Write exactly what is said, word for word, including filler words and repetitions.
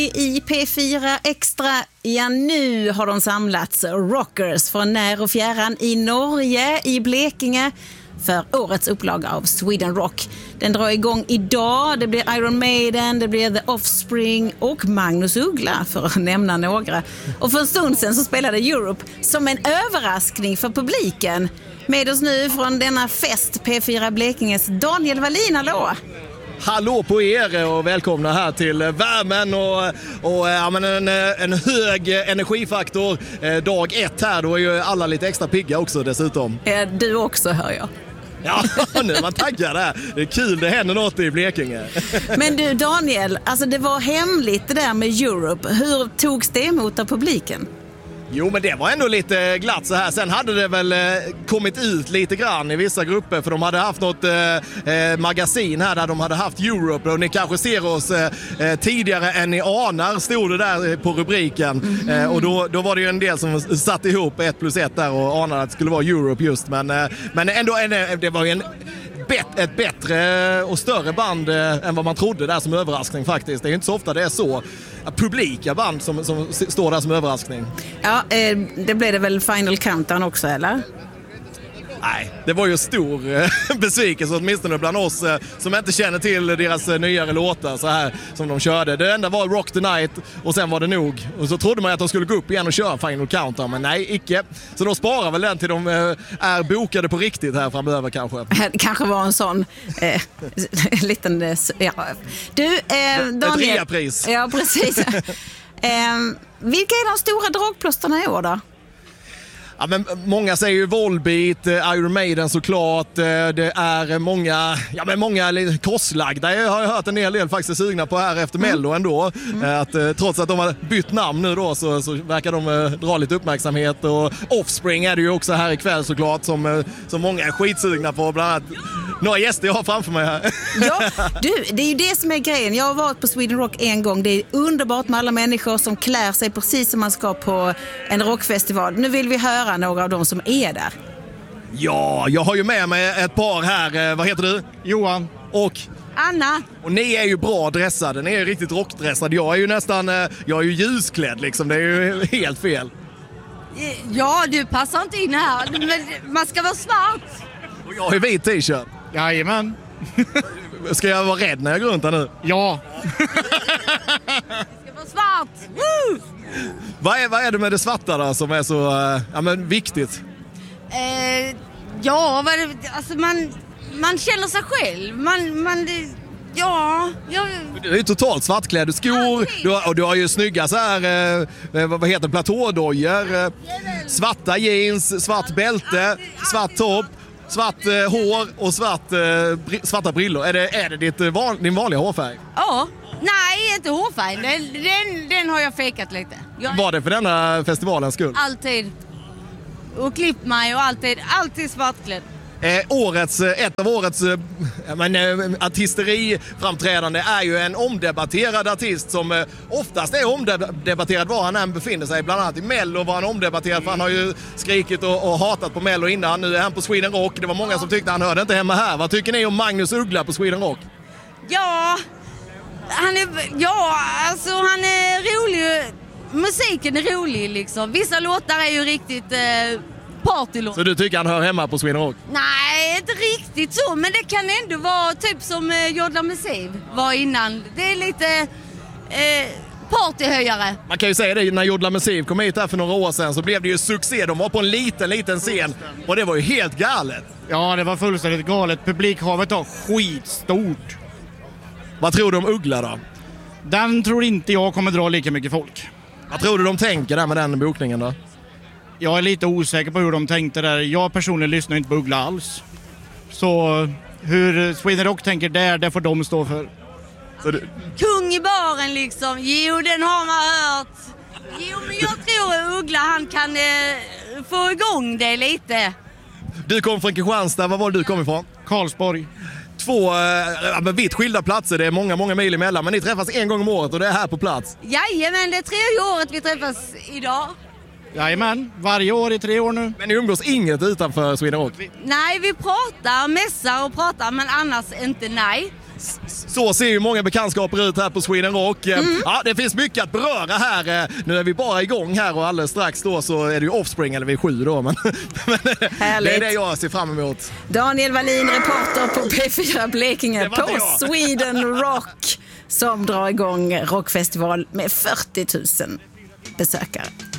I P fyra Extra, ja nu har de samlats rockers från när och fjärran i Norge, i Blekinge för årets upplaga av Sweden Rock. Den drar igång idag, det blir Iron Maiden, det blir The Offspring och Magnus Uggla för att nämna några. Och för en stund sedan så spelade Europe som en överraskning för publiken. Med oss nu från denna fest P fyra Blekinges Daniel Wallin, hallå! Hallå på er och välkomna här till värmen och, och ja, men en, en hög energifaktor. Dag ett här, då är ju alla lite extra pigga också dessutom. Du också, hör jag. Ja, nu är man taggad där. Det är kul, det händer något i Blekinge. Men du Daniel, alltså det var hemligt det där med Europe. Hur togs det emot av publiken? Jo, men det var ändå lite glatt så här. Sen hade det väl eh, kommit ut lite grann i vissa grupper, för de hade haft något eh, magasin här där de hade haft Europe, och ni kanske ser oss eh, tidigare än ni anar, stod det där på rubriken. Mm-hmm. Eh, och då, då var det ju en del som satt ihop ett plus ett där och anade att det skulle vara Europe just. Men, eh, men ändå, en, det var ju en ett bättre och större band än vad man trodde där som överraskning faktiskt. Det är ju inte så ofta det är så publika band som, som står där som överraskning. Ja, eh, det blev det väl Final Countdown också, eller? Nej, det var ju stor besvikelse åtminstone bland oss som inte känner till deras nyare låtar så här som de körde. Det enda var Rock the Night och sen var det nog. Och så trodde man att de skulle gå upp igen och köra Final Countdown, men nej, icke. Så de sparar väl den till de är bokade på riktigt här framöver kanske. Det kanske var en sån eh, liten... Ja. Du, eh, Daniel... Ett reapris. Ja, precis. eh, vilka är de stora dragplåsterna i år då? Ja, men många säger ju Volbeat, Iron Maiden såklart, det är många, ja, men många korslagda. Jag har hört en hel del faktiskt sugna på här efter mm. Mello ändå. Mm. Att, trots att de har bytt namn nu då så, så verkar de dra lite uppmärksamhet. Och Offspring är det ju också här ikväll såklart som, som många är skitsugna på, bland annat några gäster jag har framför mig här. Ja, du, det är ju det som är grejen. Jag har varit på Sweden Rock en gång. Det är underbart med alla människor som klär sig precis som man ska på en rockfestival. Nu vill vi höra några av dem som är där. Ja, jag har ju med mig ett par här. Vad heter du? Johan. Och? Anna. Och ni är ju bra dressade. Ni är ju riktigt rockdressade. Jag är ju nästan, jag är ju ljusklädd liksom. Det är ju helt fel. Ja, du passar inte in här. Men man ska vara svart. Och jag har ju vit t-shirt. Jajamän. Ska jag vara rädd när jag går runt här nu? Ja. Det ska vara svart. Woo! Vad är, vad är det med det svarta då som är så ja, men viktigt? Eh, ja, vad det, alltså man, man känner sig själv. Man, man, ja, jag... Du är ju totalt svartklädd. Skor, du har, och du har ju snygga så här, eh, vad heter det, platådojor, eh, svarta jeans, svart bälte, svart topp, svart eh, hår och svart, eh, br- svarta brillor. Är det, är det ditt, van, din vanliga hårfärg? Ja. Nej, inte hårfärg. Den, den, den har jag fejkat lite. Jag... Var det för denna festivalens skull? Alltid. Och klippt mig och alltid, alltid svartklädd. Eh, årets, ett av årets eh, men, eh, artisteriframträdande är ju en omdebatterad artist som eh, oftast är omdebatterad var han än befinner sig. Bland annat i Mello var han omdebatterad, för han har ju skrikit och, och hatat på Mello innan. Nu är han på Sweden Rock. Det var många som tyckte han hörde inte hemma här. Vad tycker ni om Magnus Uggla på Sweden Rock? Ja, han är, ja, alltså han är rolig. Musiken är rolig liksom. Vissa låtar är ju riktigt eh, partylåtar. Så du tycker han hör hemma på Sweden Rock? Nej, inte riktigt så. Men det kan ändå vara typ som eh, Jodla Massive var innan. Det är lite eh, partyhöjare. Man kan ju säga det, när Jodla Massive kom hit här för några år sedan så blev det ju succé. De var på en liten, liten scen och det var ju helt galet. Ja, det var fullständigt galet. Publikhavet var skitstort. Vad tror du om Uggla då? Den tror inte jag kommer dra lika mycket folk. Vad tror du de tänker där med den bokningen då? Jag är lite osäker på hur de tänkte där. Jag personligen lyssnar inte på Uggla alls. Så hur Sweden Rock tänker där, det får de stå för. Så du... Kung i baren liksom. Jo, den har man hört. Jo, men jag tror Uggla han kan eh, få igång det lite. Du kom från Kristianstad. Var var du kom ifrån? Karlsborg. Två äh, vitt skilda platser, det är många, många mil emellan, men ni träffas en gång om året och det är här på plats. Jajamän, det är tredje året vi träffas idag. Jajamän, varje år i tre år nu. Men ni umgås inget utanför Sweden Rock? Nej, vi pratar, mässar och pratar, men annars inte nej. Så ser ju många bekantskaper ut här på Sweden Rock. Mm. Ja, det finns mycket att beröra här. Nu är vi bara igång här och alldeles strax då så är det ju Offspring, eller vi är sju då. Men, men det är det jag ser fram emot. Daniel Wallin, reporter på P fyra Blekinge på Sweden Rock, som drar igång rockfestival med fyrtio tusen besökare.